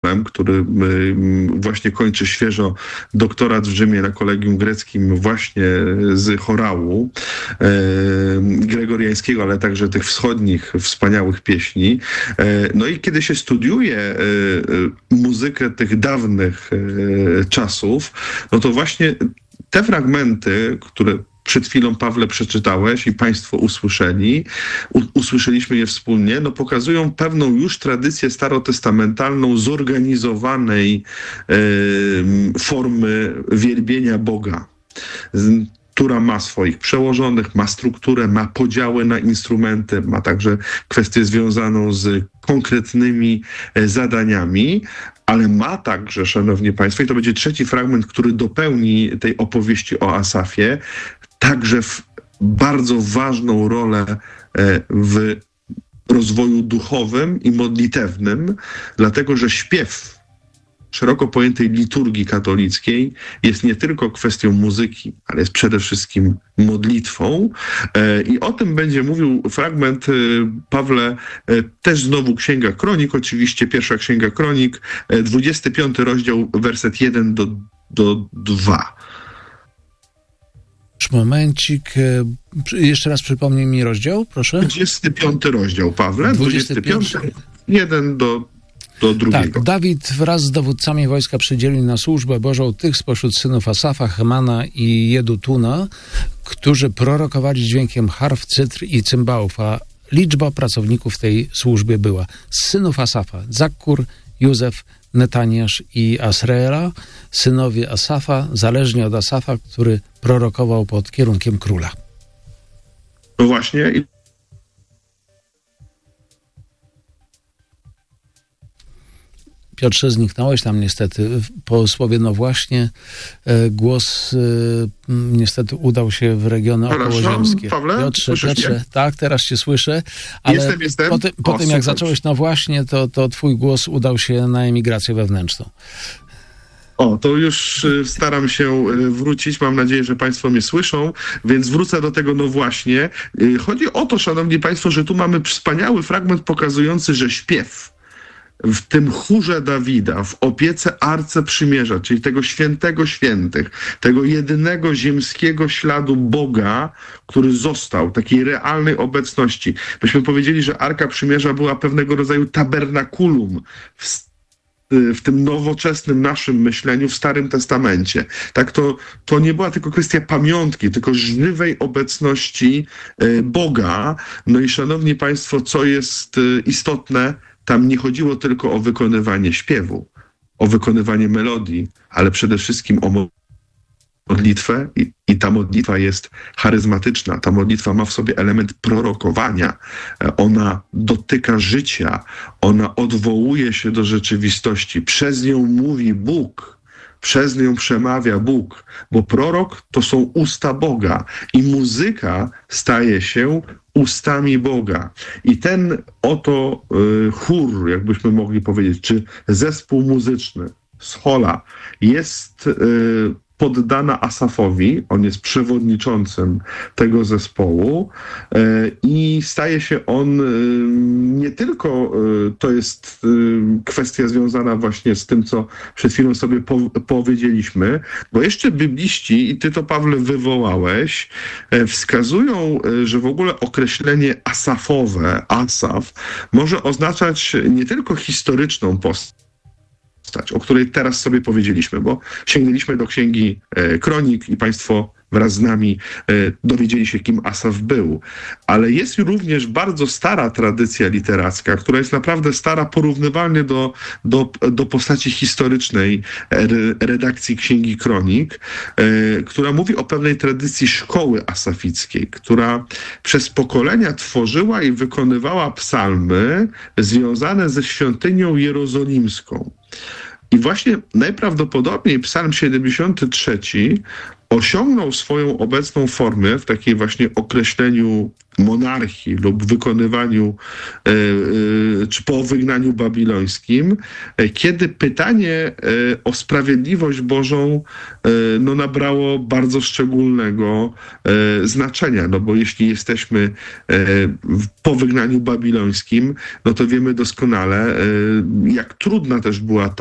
który właśnie kończy świeżo doktorat w Rzymie na Kolegium Greckim właśnie z chorału gregoriańskiego, ale także tych wschodnich wspaniałych pieśni. No i kiedy się studiuje muzykę tych dawnych czasów, no to właśnie te fragmenty, które przed chwilą, Pawle, przeczytałeś i państwo usłyszeliśmy je wspólnie, no pokazują pewną już tradycję starotestamentalną zorganizowanej formy wielbienia Boga, która ma swoich przełożonych, ma strukturę, ma podziały na instrumenty, ma także kwestię związaną z konkretnymi zadaniami, ale ma także, szanowni państwo, i to będzie trzeci fragment, który dopełni tej opowieści o Asafie, także bardzo ważną rolę w rozwoju duchowym i modlitewnym, dlatego że śpiew szeroko pojętej liturgii katolickiej jest nie tylko kwestią muzyki, ale jest przede wszystkim modlitwą. I o tym będzie mówił fragment, Pawle, też znowu Księga Kronik, oczywiście pierwsza Księga Kronik, 25 rozdział, werset 1 do 2. Momencik, jeszcze raz przypomnij mi rozdział, proszę. 25 rozdział, Pawle, 25, 1 do drugiego. Tak, Dawid wraz z dowódcami wojska przydzielił na służbę Bożą tych spośród synów Asafa, Hemana i Jedutuna, którzy prorokowali dźwiękiem harf, cytr i cymbałów, a liczba pracowników w tej służbie była z synów Asafa: Zakkur, Józef, Netaniasz i Asreela, synowie Asafa, zależnie od Asafa, który prorokował pod kierunkiem króla. No właśnie. Piotrze, zniknąłeś tam niestety. Po słowie no właśnie głos niestety udał się w regiony okołoziemskie. Pawle, Piotrze, tak, teraz cię słyszę, ale jestem. Po tym jak zacząłeś no właśnie, to twój głos udał się na emigrację wewnętrzną. To już staram się wrócić. Mam nadzieję, że państwo mnie słyszą, więc wrócę do tego no właśnie. Chodzi o to, szanowni państwo, że tu mamy wspaniały fragment pokazujący, że śpiew w tym chórze Dawida, w opiece Arce Przymierza, czyli tego świętego świętych, tego jedynego ziemskiego śladu Boga, który został, takiej realnej obecności. Myśmy powiedzieli, że Arka Przymierza była pewnego rodzaju tabernakulum w tym nowoczesnym naszym myśleniu w Starym Testamencie. Tak, to nie była tylko kwestia pamiątki, tylko żywej obecności Boga. No i szanowni państwo, co jest istotne, tam nie chodziło tylko o wykonywanie śpiewu, o wykonywanie melodii, ale przede wszystkim o modlitwę i ta modlitwa jest charyzmatyczna. Ta modlitwa ma w sobie element prorokowania. Ona dotyka życia, ona odwołuje się do rzeczywistości. Przez nią mówi Bóg, przez nią przemawia Bóg, bo prorok to są usta Boga i muzyka staje się ustami Boga. I ten oto chór, jakbyśmy mogli powiedzieć, czy zespół muzyczny, schola, jest poddana Asafowi, on jest przewodniczącym tego zespołu i staje się on nie tylko, to jest kwestia związana właśnie z tym, co przed chwilą sobie powiedzieliśmy, bo jeszcze bibliści, i ty to, Pawle, wywołałeś, wskazują, że w ogóle określenie asafowe, Asaf, może oznaczać nie tylko historyczną postać, o której teraz sobie powiedzieliśmy, bo sięgnęliśmy do Księgi Kronik i państwo wraz z nami dowiedzieli się, kim Asaf był. Ale jest również bardzo stara tradycja literacka, która jest naprawdę stara, porównywalnie do postaci historycznej redakcji Księgi Kronik, która mówi o pewnej tradycji szkoły asafickiej, która przez pokolenia tworzyła i wykonywała psalmy związane ze świątynią jerozolimską. I właśnie najprawdopodobniej Psalm 73 osiągnął swoją obecną formę w takiej właśnie określeniu monarchii lub wykonywaniu, czy po wygnaniu babilońskim, kiedy pytanie o sprawiedliwość Bożą nabrało bardzo szczególnego znaczenia, no bo jeśli jesteśmy po wygnaniu babilońskim, no to wiemy doskonale, jak trudna też była ta